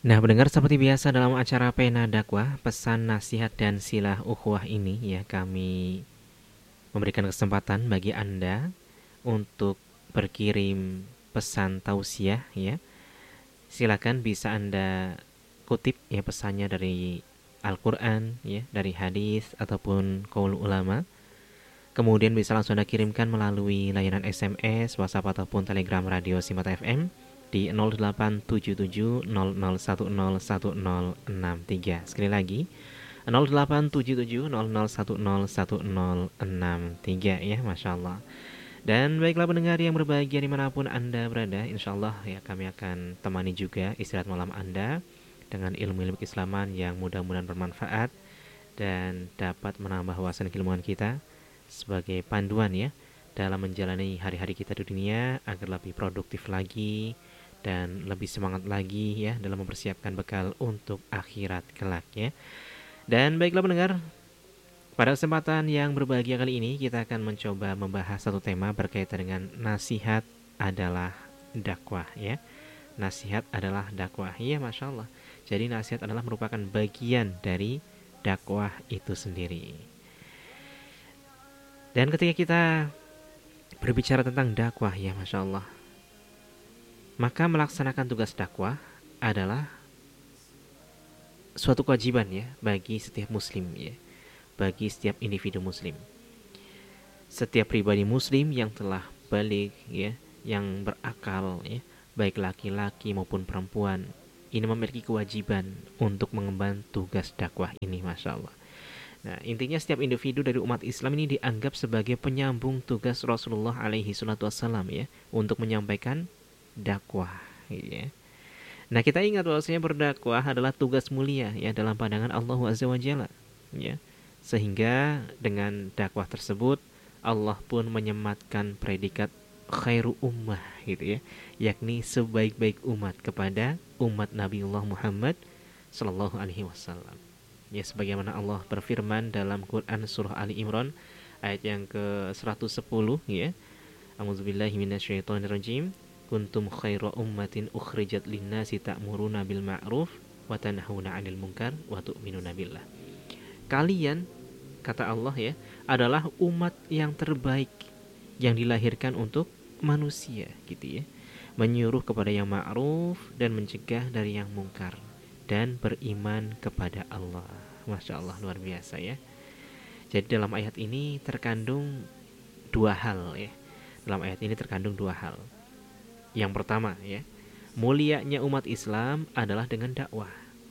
Nah, pendengar, seperti biasa dalam acara Pena Dakwah, pesan, nasihat, dan silah ukhuwah ini ya kami memberikan kesempatan bagi Anda untuk berkirim pesan tausiah ya. Silakan bisa Anda kutip ya pesannya dari Al-Qur'an ya, dari hadis ataupun qaul ulama. Kemudian bisa langsung Anda kirimkan melalui layanan SMS, WhatsApp ataupun Telegram Radio Simat FM di 087700101063. Sekali lagi 087700101063 ya, Masya Allah. Dan baiklah pendengar yang berbahagia dimanapun Anda berada, insya Allah ya kami akan temani juga istirahat malam Anda dengan ilmu-ilmu keislaman yang mudah-mudahan bermanfaat dan dapat menambah wawasan keilmuan kita sebagai panduan ya dalam menjalani hari-hari kita di dunia agar lebih produktif lagi dan lebih semangat lagi ya dalam mempersiapkan bekal untuk akhirat kelak ya. Dan baiklah pendengar, pada kesempatan yang berbahagia kali ini kita akan mencoba membahas satu tema berkaitan dengan nasihat adalah dakwah ya. Nasihat adalah dakwah. Iya, Masya Allah. Jadi nasihat adalah merupakan bagian dari dakwah itu sendiri. Dan ketika kita berbicara tentang dakwah ya, Masya Allah, maka melaksanakan tugas dakwah adalah suatu kewajiban ya bagi setiap muslim ya, bagi setiap individu muslim. Setiap pribadi muslim yang telah balik ya, yang berakal ya, baik laki-laki maupun perempuan, ini memiliki kewajiban untuk mengemban tugas dakwah ini, Masya Allah. Nah, intinya setiap individu dari umat Islam ini dianggap sebagai penyambung tugas Rasulullah alaihi salatu wassalam ya, untuk menyampaikan dakwah ya. Nah, kita ingat bahwasanya berdakwah adalah tugas mulia ya dalam pandangan Allah Azza wa Jalla ya. Sehingga dengan dakwah tersebut Allah pun menyematkan predikat khairu ummah gitu ya, yakni sebaik-baik umat kepada umat Nabiullah Muhammad sallallahu alaihi wasallam. Ya, sebagaimana Allah berfirman dalam Quran surah Ali Imran ayat yang ke-110 ya. A'udzubillahi minasyaitonirrajim. Kuntum khaira ummatin ukhrijat linnasi ta'muruna bil ma'ruf wa tanhauna 'anil munkar wa tu'minuna billah. Kalian, kata Allah ya, adalah umat yang terbaik yang dilahirkan untuk manusia gitu ya. Menyuruh kepada yang ma'ruf dan mencegah dari yang mungkar dan beriman kepada Allah. Masya Allah, luar biasa ya. Jadi dalam ayat ini terkandung dua hal ya. Dalam ayat ini terkandung dua hal. Yang pertama ya, mulianya umat Islam adalah dengan dakwah.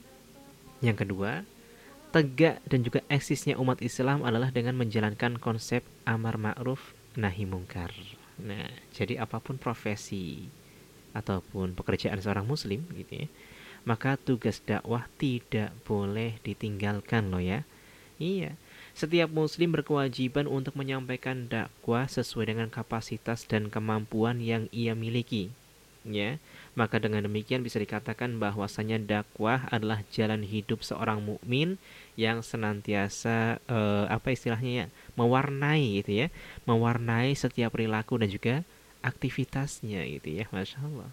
Yang kedua, tegak dan juga eksisnya umat Islam adalah dengan menjalankan konsep amar ma'ruf nahi mungkar. Nah, jadi apapun profesi ataupun pekerjaan seorang muslim gitu ya, maka tugas dakwah tidak boleh ditinggalkan loh ya. Iya, setiap muslim berkewajiban untuk menyampaikan dakwah sesuai dengan kapasitas dan kemampuan yang ia miliki. Ya, maka dengan demikian bisa dikatakan bahwasanya dakwah adalah jalan hidup seorang mukmin yang senantiasa apa istilahnya ya, mewarnai gitu ya, mewarnai setiap perilaku dan juga aktivitasnya gitu ya, Masya Allah.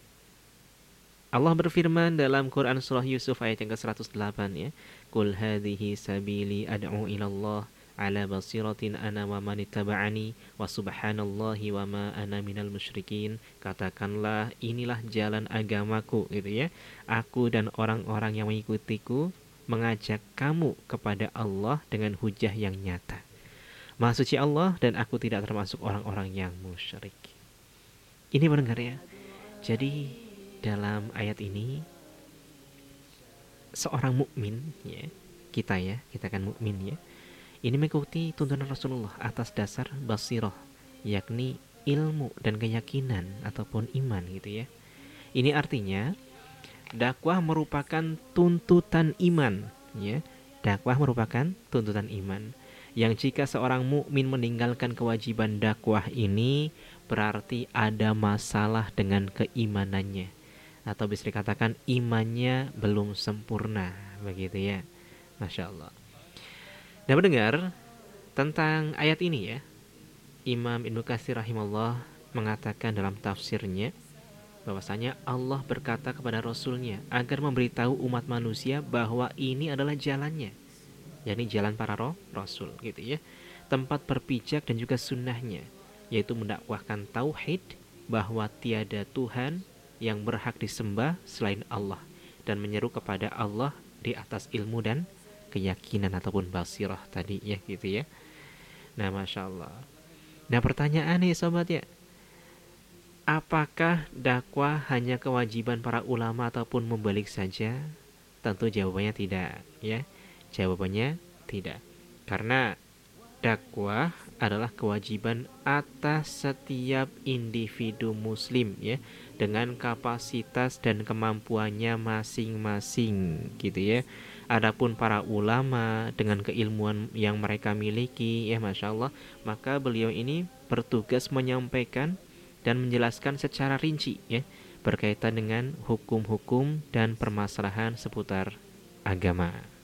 Allah berfirman dalam Quran surah Yusuf ayat yang ke-108 ya. Qul hadhihi sabili ad'u ilallah ala basiratin ana wa man ittaba'ani wa subhanallahi wa ma ana minal musyrikin. Katakanlah, inilah jalan agamaku gitu ya. Aku dan orang-orang yang mengikutiku mengajak kamu kepada Allah dengan hujah yang nyata. Maha suci Allah dan aku tidak termasuk orang-orang yang musyrik. Ini mendengar ya. Jadi dalam ayat ini seorang mukmin ya, kita kan mukmin ya, ini mengikuti tuntunan Rasulullah atas dasar basirah, yakni ilmu dan keyakinan ataupun iman gitu ya. Ini artinya dakwah merupakan tuntutan iman ya. Dakwah merupakan tuntutan iman yang jika seorang mukmin meninggalkan kewajiban dakwah ini berarti ada masalah dengan keimanannya, atau bisa dikatakan imannya belum sempurna begitu ya. Masya Allah. Nah, mendengar tentang ayat ini ya, Imam Ibnu Katsir rahimahullah mengatakan dalam tafsirnya bahwasanya Allah berkata kepada Rasulnya agar memberitahu umat manusia bahwa ini adalah jalannya, yakni jalan para Rasul gitu ya, tempat berpijak dan juga sunnahnya, yaitu mendakwahkan tauhid, bahwa tiada Tuhan yang berhak disembah selain Allah, dan menyeru kepada Allah di atas ilmu dan keyakinan ataupun basirah tadi ya gitu ya. Nah, Masya Allah. Nah, pertanyaan nih sobat ya, apakah dakwah hanya kewajiban para ulama ataupun membalik saja? Tentu jawabannya tidak ya. Jawabannya tidak. Karena dakwah adalah kewajiban atas setiap individu muslim ya, dengan kapasitas dan kemampuannya masing-masing gitu ya. Adapun para ulama dengan keilmuan yang mereka miliki ya Masya Allah, maka beliau ini bertugas menyampaikan dan menjelaskan secara rinci ya, berkaitan dengan hukum-hukum dan permasalahan seputar agama.